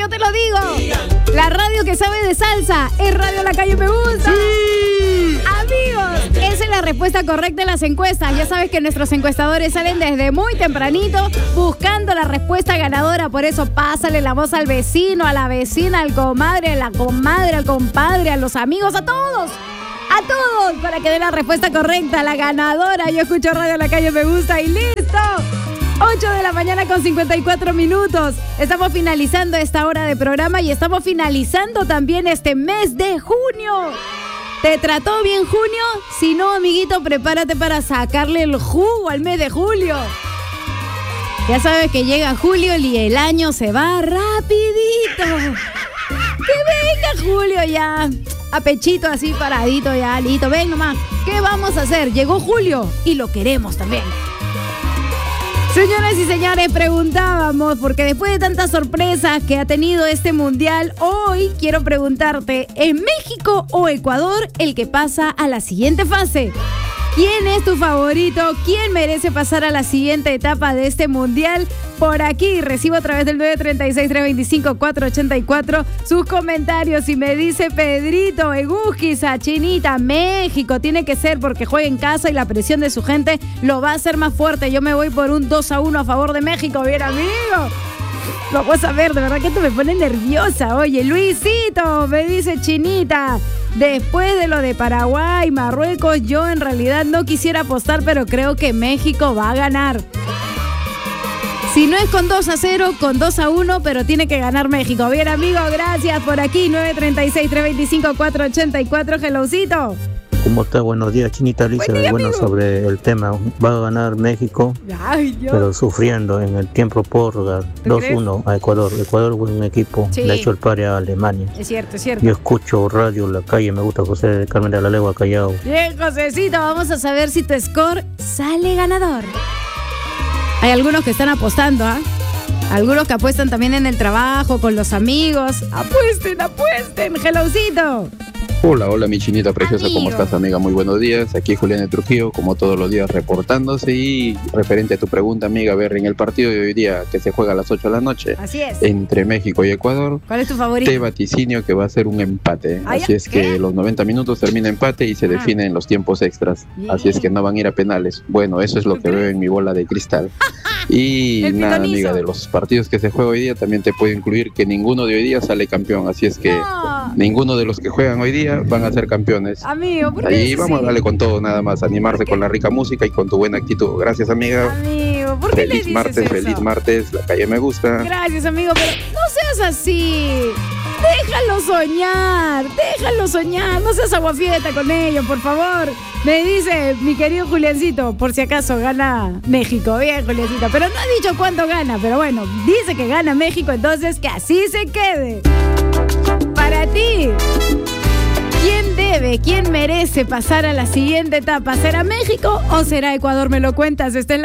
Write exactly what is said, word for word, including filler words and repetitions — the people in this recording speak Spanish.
yo te lo digo. La radio que sabe de salsa es Radio La Calle Me Gusta. Sí. Amigos, esa es la respuesta correcta en las encuestas. Ya sabes que nuestros encuestadores salen desde muy tempranito buscando la respuesta ganadora. Por eso pásale la voz al vecino, a la vecina, al comadre, a la comadre, al compadre, a los amigos, a todos. A todos, para que den la respuesta correcta, la ganadora. Yo escucho Radio La Calle Me Gusta y listo. ocho de la mañana con cincuenta y cuatro minutos. Estamos finalizando esta hora de programa y estamos finalizando también este mes de junio. ¿Te trató bien junio? Si no, amiguito, prepárate para sacarle el jugo al mes de julio. Ya sabes que llega julio y el año se va rapidito. Que venga julio ya. A pechito así paradito ya, listo. Ven nomás. ¿Qué vamos a hacer? Llegó julio y lo queremos también. Señoras y señores, preguntábamos, porque después de tantas sorpresas que ha tenido este mundial, hoy quiero preguntarte, ¿es México o Ecuador el que pasa a la siguiente fase? ¿Quién es tu favorito? ¿Quién merece pasar a la siguiente etapa de este mundial? Por aquí recibo a través del nueve tres seis, tres dos cinco, cuatro ocho cuatro sus comentarios y me dice Pedrito, Egusquiza, Chinita, México tiene que ser porque juega en casa y la presión de su gente lo va a hacer más fuerte. Yo me voy por un dos a uno a favor de México, bien amigo. Vamos a ver, de verdad que esto me pone nerviosa. Oye, Luisito, me dice Chinita, después de lo de Paraguay, Marruecos, yo en realidad no quisiera apostar, pero creo que México va a ganar. Si no es con dos a cero, con dos a uno, pero tiene que ganar México. Bien, amigo, gracias por aquí. nueve tres seis, tres dos cinco, cuatro ocho cuatro, helloucito. ¿Cómo está? Buenos días, Chinita Alicia. Buen día, bueno, amigo. Sobre el tema, va a ganar México, Ay, Dios. pero sufriendo en el tiempo por dos uno a Ecuador. Ecuador es un equipo, Sí. le ha hecho el pare a Alemania. Es cierto, es cierto. Yo escucho radio La Calle, me gusta José de Carmen de la Legua, Callao. Bien, Josecito, vamos a saber si tu score sale ganador. Hay algunos que están apostando, ¿ah? Algunos que apuestan también en el trabajo, con los amigos. Apuesten, apuesten, helloucito. Hola, hola mi Chinita preciosa, Amigo. ¿cómo estás, amiga? Muy buenos días, aquí Julián de Trujillo, como todos los días reportándose y referente a tu pregunta, amiga, a ver, en el partido de hoy día que se juega a las ocho de la noche Así es. entre México y Ecuador, ¿Cuál es tu favorito? te vaticinio que va a ser un empate, Ah, así ya. es que ¿Qué? los noventa minutos termina empate y se Ah. define en los tiempos extras, Bien. así es que no van a ir a penales. Bueno, eso es lo ¿Tú que crees? veo en mi bola de cristal. Y El nada, pitonizo. amiga, de los partidos que se juega hoy día también te puedo incluir que ninguno de hoy día sale campeón, así es que No, ninguno de los que juegan hoy día van a ser campeones. amigo, ¿por qué Ahí dices vamos así? a darle con todo, nada más, animarse con la rica música y con tu buena actitud. Gracias, amiga. Amigo, ¿por qué le Feliz dices martes, eso? feliz martes, la calle me gusta. Gracias, amigo, pero no seas así. Déjalo soñar, déjalo soñar. No seas aguafieta con ellos, por favor. Me dice mi querido Juliancito, por si acaso gana México. Bien, Juliancito, pero no ha dicho cuánto gana. Pero bueno, dice que gana México, entonces que así se quede. Para ti, ¿quién debe, quién merece pasar a la siguiente etapa? ¿Será México o será Ecuador? Me lo cuentas, está en la